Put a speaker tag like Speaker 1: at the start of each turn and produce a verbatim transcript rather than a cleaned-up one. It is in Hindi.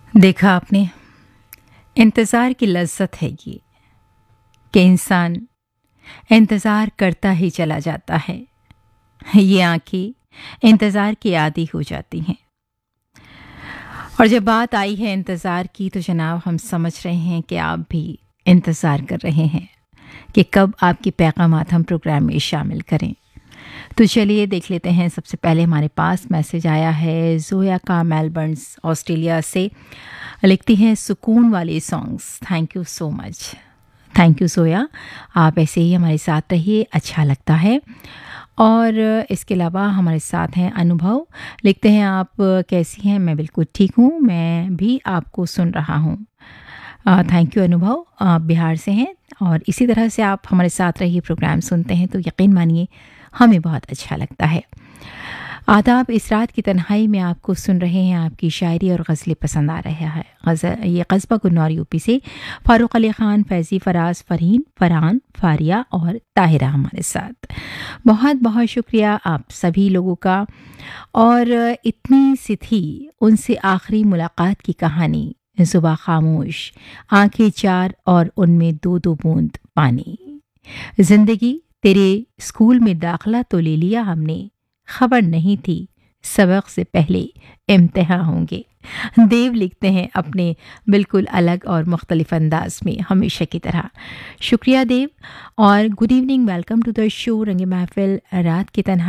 Speaker 1: देखा आपने, इंतज़ार की लज़्ज़त है ये कि इंसान इंतज़ार करता ही चला जाता है। ये आँखें इंतज़ार की आदी हो जाती हैं। और जब बात आई है इंतज़ार की तो जनाब हम समझ रहे हैं कि आप भी इंतज़ार कर रहे हैं कि कब आपके पैगामात हम प्रोग्राम में शामिल करें। तो चलिए देख लेते हैं। सबसे पहले हमारे पास मैसेज आया है ज़ोया का मेलबर्न्स ऑस्ट्रेलिया से। लिखती हैं सुकून वाले songs, thank you so much. Thank you Zoya, आप ऐसे ही हमारे साथ रहिए, अच्छा लगता है। और इसके अलावा हमारे साथ हैं अनुभव। लिखते हैं आप कैसी हैं? मैं बिल्कुल ठीक हूँ, मैं भी आपको सुन रहा हूँ। थैंक यू अनुभव, आप बिहार से हैं और इसी तरह से आप हमारे साथ रहिए, प्रोग्राम सुनते हैं तो यकीन मानिए हमें बहुत अच्छा लगता है। आदाब, इस रात की तन्हाई में आपको सुन रहे हैं, आपकी शायरी और गज़लें पसंद आ रहा है। गज़ल ये कस्बा गुन्नौर यूपी से फ़ारूक अली ख़ान, फैज़ी, फ़राज़, फ़रहीन, फ़रहान, फ़ारिया और ताहिरा हमारे साथ। बहुत बहुत शुक्रिया आप सभी लोगों का। और इतनी सी थी उनसे आखिरी मुलाकात की कहानी, ज़ुबां खामोश, आंखें चार और उनमें दो दो बूंद पानी। ज़िंदगी तेरे स्कूल में दाखिला तो ले लिया हमने, खबर नहीं थी सबक से पहले इम्तिहान होंगे। देव लिखते हैं अपने बिल्कुल अलग और मुख्तलिफ अंदाज में, हमेशा की तरह। शुक्रिया देव। और good evening, welcome to the show रंग महफिल रात की तन्हाई।